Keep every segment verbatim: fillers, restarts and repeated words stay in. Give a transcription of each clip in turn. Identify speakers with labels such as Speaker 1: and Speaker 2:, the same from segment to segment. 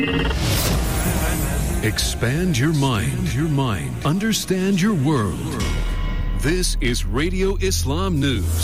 Speaker 1: Expand your mind, your mind. Understand your world. This is Radio Islam News.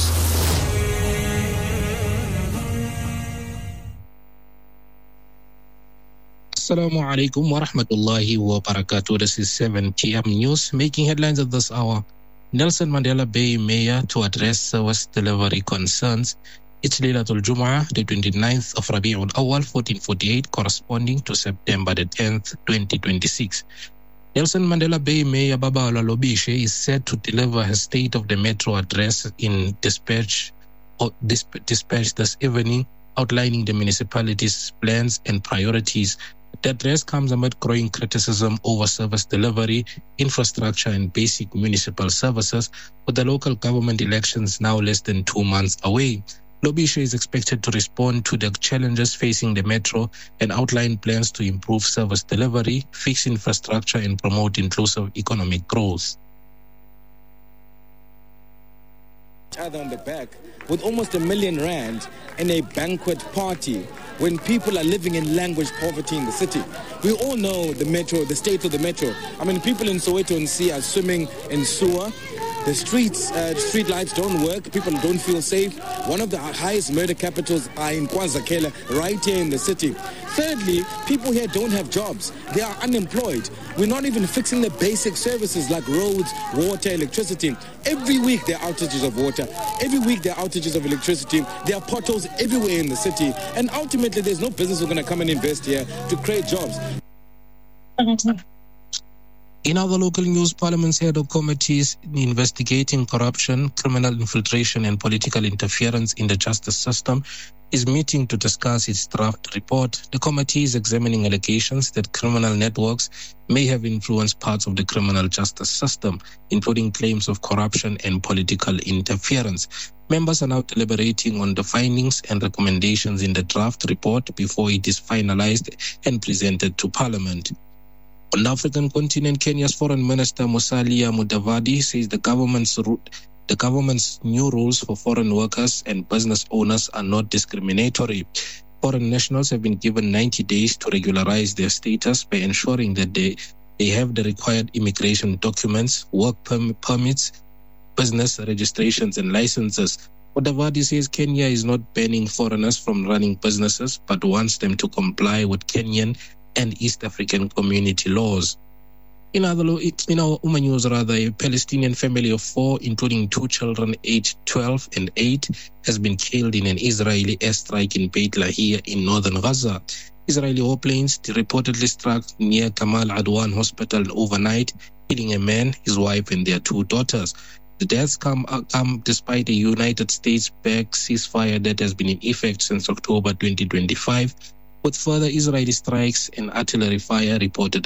Speaker 2: Assalamu alaikum wa rahmatullahi wa barakatuh. This is seven p.m. news, making headlines at this hour. Nelson Mandela Bay Mayor to address service delivery concerns. It's Laylatul Jumu'ah, the twenty-ninth of Rabi'ul Awal, fourteen forty-eight, corresponding to September the tenth, twenty twenty-six. Nelson Mandela Bay Mayor Babawala Lobishe is set to deliver her State of the Metro address in dispatch, or disp- dispatch this evening, outlining the municipality's plans and priorities. The address comes amid growing criticism over service delivery, infrastructure, and basic municipal services, with the local government elections now less than two months away. Lobishe is expected to respond to the challenges facing the metro and outline plans to improve service delivery, fix infrastructure, and promote inclusive economic growth.
Speaker 3: Other on the back with almost a million rand in a banquet party when people are living in language poverty in the city. We all know the metro, the state of the metro. I mean, people in Soweto and Sea are swimming in sewer. The streets, uh, street lights don't work. People don't feel safe. One of the highest murder capitals are in KwaZulu, right here in the city. Thirdly, people here don't have jobs. They are unemployed. We're not even fixing the basic services like roads, water, electricity. Every week there are outages of water. Every week there are outages of electricity. There are potholes everywhere in the city. And ultimately, there's no business who's going to come and invest here to create jobs.
Speaker 2: In other local news, Parliament's head of committees investigating corruption, criminal infiltration, and political interference in the justice system is meeting to discuss its draft report. The committee is examining allegations that criminal networks may have influenced parts of the criminal justice system, including claims of corruption and political interference. Members are now deliberating on the findings and recommendations in the draft report before it is finalized and presented to Parliament. On the African continent, Kenya's Foreign Minister Musalia Mudavadi says the government's the government's new rules for foreign workers and business owners are not discriminatory. Foreign nationals have been given ninety days to regularize their status by ensuring that they, they have the required immigration documents, work perm- permits, business registrations, and licenses. Mudavadi says Kenya is not banning foreigners from running businesses, but wants them to comply with Kenyan and East African community laws. In other in our Uma news, rather, a Palestinian family of four, including two children aged twelve and eight, has been killed in an Israeli airstrike in Beit Lahia in northern Gaza. Israeli warplanes reportedly struck near Kamal Adwan Hospital overnight, killing a man, his wife, and their two daughters. The deaths come, uh, come despite a United States-backed ceasefire that has been in effect since October twenty twenty-five, with further Israeli strikes and artillery fire reported